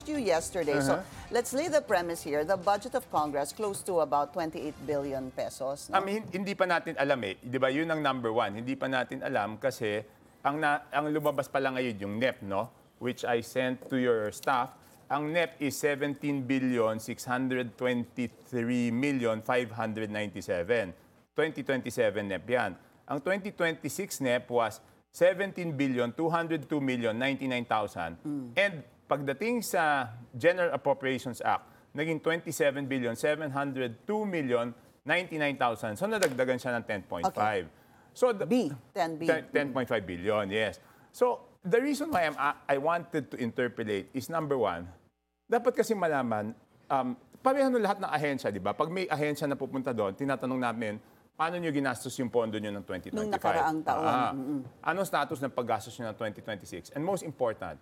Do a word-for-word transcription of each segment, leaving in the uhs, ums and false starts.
you yesterday. Uh-huh. So let's lay the premise here. The budget of Congress close to about twenty-eight billion pesos. No? I mean, hindi pa natin alam eh. Di ba, yun ang number one. Hindi pa natin alam kasi ang, na, ang lumabas pa lang ngayon yung N E P, no? Which I sent to your staff. Ang N E P is seventeen billion six hundred twenty-three million five hundred ninety-seven. twenty twenty-seven N E P yan. Ang twenty twenty-six N E P was seventeen billion two hundred two million ninety-nine thousand. Mm. And pagdating sa General Appropriations Act, naging twenty-seven billion seven hundred two million ninety-nine thousand. So nadagdagan siya ng ten point five. Okay. So the, B, ten B. ten point five billion, yes. So the reason why I'm, I wanted to interpolate is number one, dapat kasi malaman, um, pareho lahat ng ahensya, di ba? Pag may ahensya na pupunta doon, tinatanong namin, paano nyo ginastos yung pondo nyo ng twenty twenty-five? Nung nakaraang taon. Ah, mm-hmm. Anong status ng paggastos nyo ng twenty twenty-six? And most important,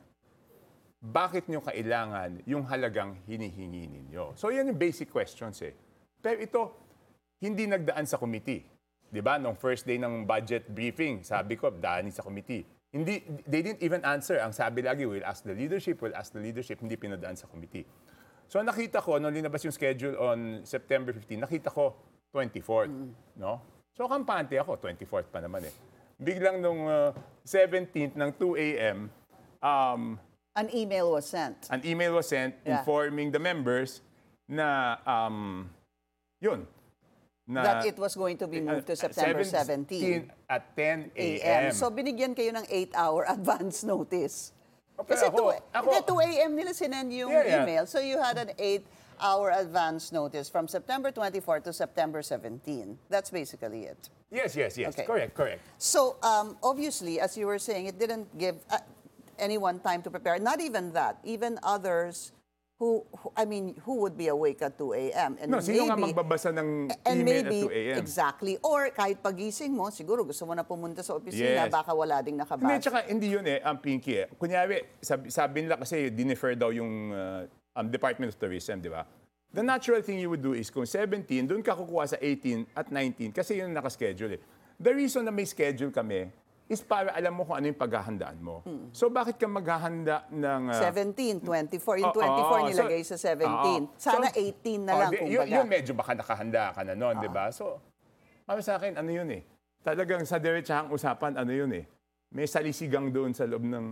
bakit nyo kailangan yung halagang hinihingi ninyo? So yan yung basic questions eh. Pero ito, hindi nagdaan sa committee. Di ba? Nung first day ng budget briefing, sabi ko, daanin sa committee. Hindi, they didn't even answer. Ang sabi lagi, we'll ask the leadership, we'll ask the leadership, hindi pinadaan sa committee. So nakita ko, nung linabas yung schedule on September fifteenth, nakita ko twenty-fourth. Mm. No? So kampante ako, twenty-fourth pa naman eh. Biglang nung uh, seventeenth ng two A M, um, an email was sent. An email was sent yeah. informing the members na, um, yun, na that it was going to be moved to September seventeenth at ten A M. So binigyan kayo ng eight hour advance notice. Okay, Kasi ako, ako, two A M nila sinend yung yeah, yeah. email. So you had an eight hour advance notice from September twenty-fourth to September seventeenth. That's basically it. Yes, yes, yes. Okay. Correct, correct. So um, obviously, as you were saying, it didn't give uh, anyone time to prepare. Not even that. Even others who, who I mean, who would be awake at two A M And no, sino maybe, nga magbabasa ng and email maybe, at two A M? Exactly. Or kahit pagising mo, siguro gusto mo na pumunta sa opisina, Yes. baka wala ding nakabasa. Hindi, tsaka hindi yun eh, ang Pinky eh. Kunyari, sabi, sabi nila kasi dinefer daw yung uh, um, Department of Tourism, di ba? The natural thing you would do is kung seventeen, doon ka kukuha sa eighteen at nineteen kasi yun nakaschedule eh. The reason na may schedule kami is para alam mo kung ano yung paghahandaan mo. Hmm. So bakit ka maghahanda ng... Uh, seventeen, twenty-four. Yung oh, twenty-four oh, nilagay so, sa seventeen. Oh, Sana so, eighteen na oh, lang, di, kumbaga. yun, yun medyo baka nakahanda ka na noon, oh. di ba? So, para sa akin, ano yun eh. Talagang sa diretsahang usapan, ano yun eh. May salisigang doon sa loob ng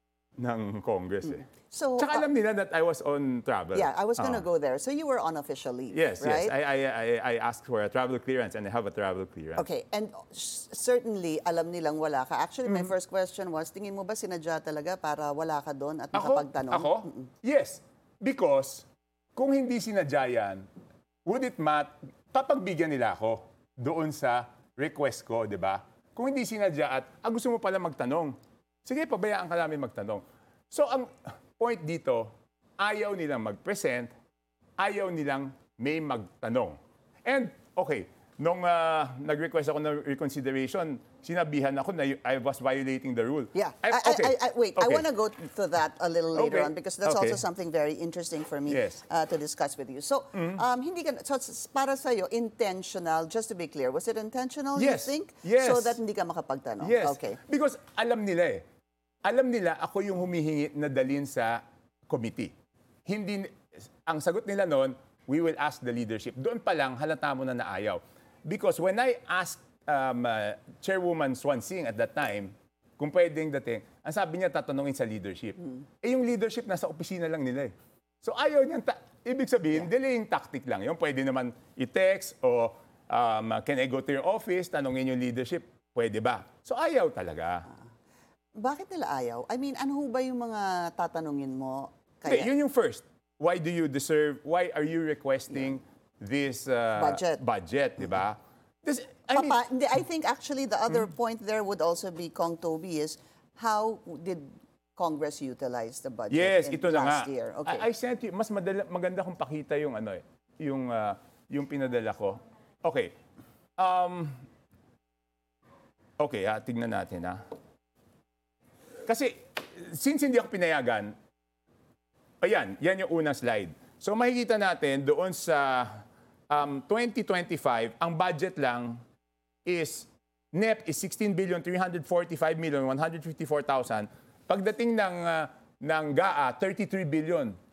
ng Congress eh. So, Tsaka uh, alam nila that I was on travel. Yeah, I was gonna uh, go there. So you were on official leave, yes, right? Yes, I, I, I, I asked for a travel clearance and I have a travel clearance. Okay, and certainly alam nilang wala ka. Actually, my Mm-hmm. first question was, tingin mo ba sinadya talaga para wala ka doon at Ako? makapagtanong? Ako? Mm-mm. Yes. Because kung hindi sinadya yan, would it mat, papagbigyan nila ako doon sa request ko, di ba? Kung hindi sinadya at, ah, gusto mo pala magtanong, sige, pabayaan ka namin magtanong. So, ang point dito, ayaw nilang mag-present, ayaw nilang may magtanong. And, okay, nung uh, nag-request ako ng reconsideration, sinabihan ako na I was violating the rule. Yeah. I, I, okay. I, I, wait, I okay. want to go to that a little later Okay. on because that's Okay. also something very interesting for me Yes. uh, to discuss with you. So, Mm-hmm. um, hindi ka, so it's para sa'yo, intentional, just to be clear, was it intentional, Yes. you think? Yes. So that hindi ka makapagtanong? Yes. Okay. Because alam nila eh. Alam nila ako yung humihingi na dalhin sa committee. Hindi, ang sagot nila noon, we will ask the leadership. Doon pa lang, halata mo na naayaw. Because when I asked um, uh, Chairwoman Swansing at that time, kung pwedeng dating, ang sabi niya tatanungin sa leadership. Mm. Eh yung leadership nasa opisina lang nila eh. So ayaw niyan, ta- ibig sabihin, yeah. delaying tactic lang. Yung pwede naman i-text o um, can I go to your office, tanungin yung leadership, pwede ba? So ayaw talaga. Bakit nila ayaw? I mean, ano ho ba yung mga tatanungin mo? Kaya? Yun yung first. Why do you deserve, why are you requesting yeah. this uh, budget, budget di ba? This, I mean, Papa, hindi, I think actually the other hmm? point there would also be, Kong Toby, is how did Congress utilize the budget yes, in ito na last nga. year? Okay. I, I sent you, mas madala, maganda kung pakita yung ano eh, yung, uh, yung pinadala ko. Okay. Um, okay, ha, tignan natin ha. Kasi, since hindi ako pinayagan, ayan, yan yung unang slide. So makikita natin doon sa um, twenty twenty-five, ang budget lang is, N E P is sixteen billion three hundred forty-five million one hundred fifty-four thousand. Pagdating ng, uh, ng G A A, thirty-three billion.